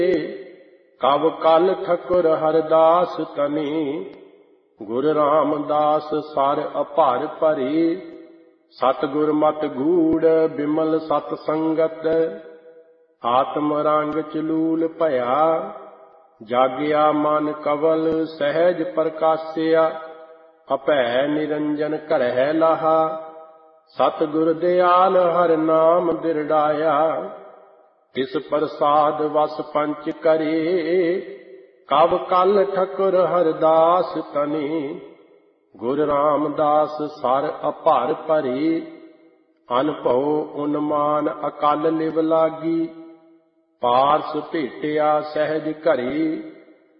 ਕਵ ਕਲ ਠਕੁਰ ਹਰਦਾਸ ਤਨੀ, ਗੁਰ ਰਾਮਦਾਸ ਸਰ ਅਭਰ ਭਰੀ। ਸਤਿਗੁਰ ਮਤਿ ਗੂੜ ਬਿਮਲ ਸਤ ਸੰਗਤ, ਆਤਮ ਰੰਗ ਚਲੂਲ ਭਇਆ। ਜਾਗਿਆ ਮਨ ਕਵਲ ਸਹਿਜ ਪ੍ਰਕਾਸਿਆ, ਅਭੈ ਨਿਰੰਜਨ ਘਰਹਿ ਲਾਹਾ। ਸਤਿਗੁਰ ਦਿਆਲ ਹਰਿ ਨਾਮ ਦਿਰੜਾਇਆ, ਤਿਸ ਪ੍ਰਸਾਦ ਵਸ ਪੰਚ ਕਰੇ। ਕਵ ਕਲ ਠਕੁਰ ਹਰਦਾਸ ਤਨੀ, ਗੁਰ ਰਾਮਦਾਸ ਸਰ ਅਭਰ ਭਰੀ। ਅਨਭਉ ਉਨਮਾਨ ਅਕਲ ਲਿਵ ਲਾਗੀ, ਪਾਰਸ ਭੇਟਿਆ ਸਹਿਜ ਘਰੀ।